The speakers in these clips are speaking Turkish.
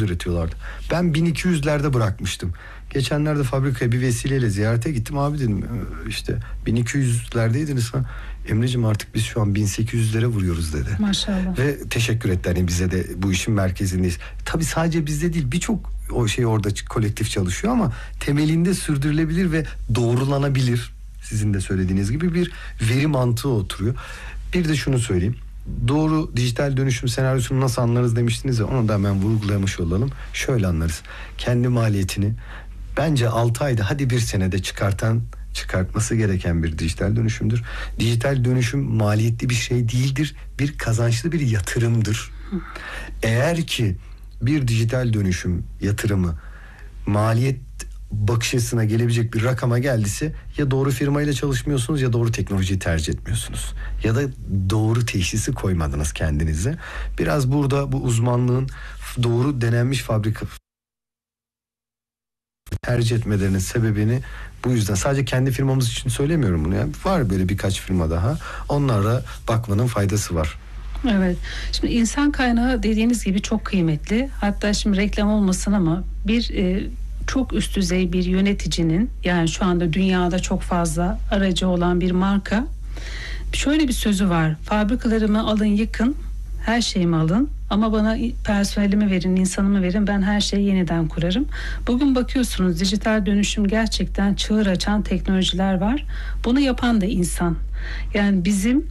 üretiyorlardı. Ben 1200'lerde bırakmıştım. Geçenlerde fabrikaya bir vesileyle ziyarete gittim. Abi dedim işte 1200'lerdeydiniz ha. Emreciğim artık biz şu an 1800'lere vuruyoruz dedi. Maşallah. Ve teşekkür etti. Hani bize de bu işin merkezindeyiz. Tabii sadece bizde değil, birçok o şey orada kolektif çalışıyor ama temelinde sürdürülebilir ve doğrulanabilir. Sizin de söylediğiniz gibi bir veri mantığı oturuyor. Bir de şunu söyleyeyim. Doğru dijital dönüşüm senaryosunu nasıl anlarız demiştiniz ya, onu da hemen vurgulamış olalım. Şöyle anlarız. Kendi maliyetini bence 6 ayda hadi 1 senede çıkartması gereken bir dijital dönüşümdür. Dijital dönüşüm maliyetli bir şey değildir. Bir kazançlı bir yatırımdır. Eğer ki bir dijital dönüşüm yatırımı maliyet bakış açısına gelebilecek bir rakama geldiyse ya doğru firmayla çalışmıyorsunuz ya doğru teknolojiyi tercih etmiyorsunuz. Ya da doğru teşhisi koymadınız kendinize. Biraz burada bu uzmanlığın doğru denenmiş fabrika tercih etmelerinin sebebini bu yüzden. Sadece kendi firmamız için söylemiyorum bunu. Yani var böyle birkaç firma daha. Onlara bakmanın faydası var. Evet. Şimdi insan kaynağı dediğiniz gibi çok kıymetli. Hatta şimdi reklam olmasın ama çok üst düzey bir yöneticinin, yani şu anda dünyada çok fazla aracı olan bir marka, şöyle bir sözü var: fabrikalarımı alın yıkın, her şeyimi alın ama bana personelimi verin, insanımı verin, ben her şeyi yeniden kurarım. Bugün bakıyorsunuz dijital dönüşüm gerçekten çığır açan teknolojiler var. Bunu yapan da insan. Yani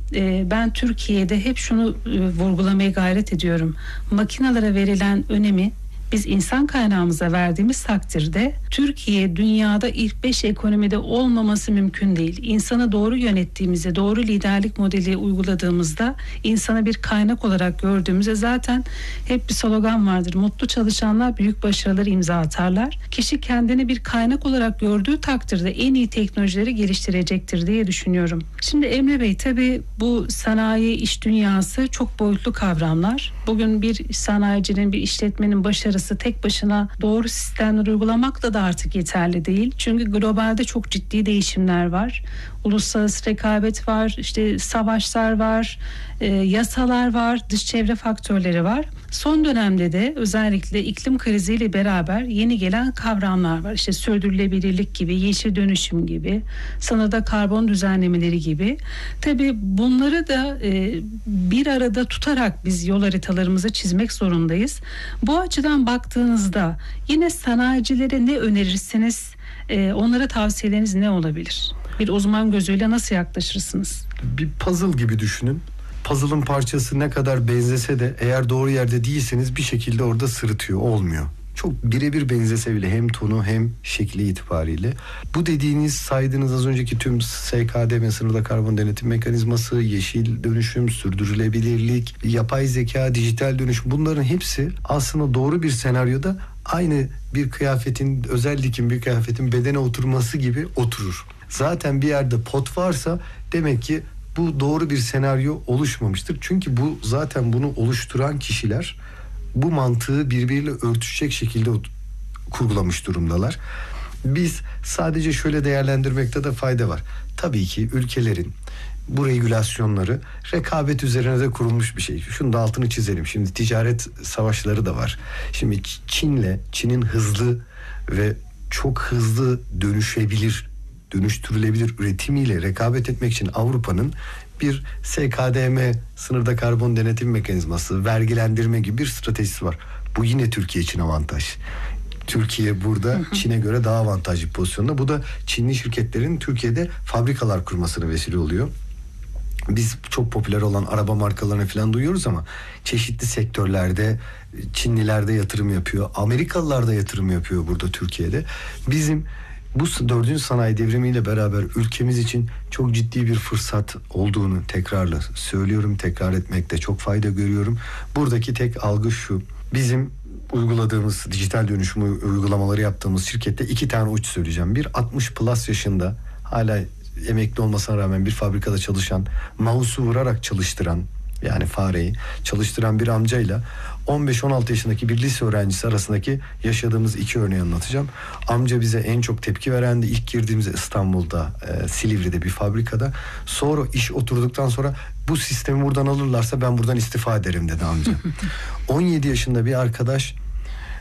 ben Türkiye'de hep şunu vurgulamaya gayret ediyorum. Makinalara verilen önemi biz insan kaynağımıza verdiğimiz takdirde Türkiye dünyada ilk 5 ekonomide olmaması mümkün değil. İnsanı doğru yönettiğimizde, doğru liderlik modeli uyguladığımızda, insanı bir kaynak olarak gördüğümüzde, zaten hep bir slogan vardır: mutlu çalışanlar büyük başarıları imza atarlar. Kişi kendini bir kaynak olarak gördüğü takdirde en iyi teknolojileri geliştirecektir diye düşünüyorum. Şimdi Emre Bey, tabii bu sanayi, iş dünyası çok boyutlu kavramlar. Bugün bir sanayicinin, bir işletmenin başarısı tek başına doğru sistemler uygulamakla da artık yeterli değil. Çünkü globalde çok ciddi değişimler var. Uluslararası rekabet var, işte savaşlar var, yasalar var, dış çevre faktörleri var. Son dönemde de özellikle iklim kriziyle beraber yeni gelen kavramlar var. İşte sürdürülebilirlik gibi, yeşil dönüşüm gibi, sınırda karbon düzenlemeleri gibi. Tabii bunları da bir arada tutarak biz yol haritalarımızı çizmek zorundayız. Bu açıdan baktığınızda yine sanayicilere ne önerirsiniz? Onlara tavsiyeleriniz ne olabilir? Bir uzman gözüyle nasıl yaklaşırsınız? Bir puzzle gibi düşünün. Puzzle'ın parçası ne kadar benzese de eğer doğru yerde değilseniz bir şekilde orada sırıtıyor, olmuyor. Çok birebir benzese bile hem tonu hem şekli itibariyle. Bu dediğiniz, saydığınız az önceki tüm SKDM, sınırda karbon denetim mekanizması, yeşil dönüşüm, sürdürülebilirlik, yapay zeka, dijital dönüşüm, bunların hepsi aslında doğru bir senaryoda aynı bir kıyafetin, özel dikim bir kıyafetin bedene oturması gibi oturur. Zaten bir yerde pot varsa demek ki bu doğru bir senaryo oluşmamıştır. Çünkü zaten bunu oluşturan kişiler bu mantığı birbiriyle örtüşecek şekilde kurgulamış durumdalar. Biz sadece şöyle değerlendirmekte de fayda var. Tabii ki ülkelerin bu regülasyonları rekabet üzerine de kurulmuş bir şey. Şunu da altını çizelim. Şimdi ticaret savaşları da var. Şimdi Çin'in hızlı ve çok hızlı dönüştürülebilir üretimiyle rekabet etmek için Avrupa'nın bir SKDM, sınırda karbon denetim mekanizması, vergilendirme gibi bir stratejisi var. Bu yine Türkiye için avantaj. Türkiye burada Çin'e göre daha avantajlı bir pozisyonda. Bu da Çinli şirketlerin Türkiye'de fabrikalar kurmasına vesile oluyor. Biz çok popüler olan araba markalarını falan duyuyoruz ama çeşitli sektörlerde Çinliler de yatırım yapıyor. Amerikalılar da yatırım yapıyor burada Türkiye'de. Bizim bu 4. sanayi devrimiyle beraber ülkemiz için çok ciddi bir fırsat olduğunu tekrar etmekte çok fayda görüyorum. Buradaki tek algı şu: bizim uyguladığımız dijital dönüşüm uygulamaları yaptığımız şirkette 2 tane uç söyleyeceğim. Bir, 60 plus yaşında hala emekli olmasına rağmen bir fabrikada çalışan, mouse'u vurarak çalıştıran, yani fareyi çalıştıran bir amcayla 15-16 yaşındaki bir lise öğrencisi arasındaki yaşadığımız 2 örneği anlatacağım. Amca bize en çok tepki verendi. İlk girdiğimizde İstanbul'da, Silivri'de bir fabrikada. Sonra iş oturduktan sonra bu sistemi buradan alırlarsa ben buradan istifa ederim dedi amca. 17 yaşında bir arkadaş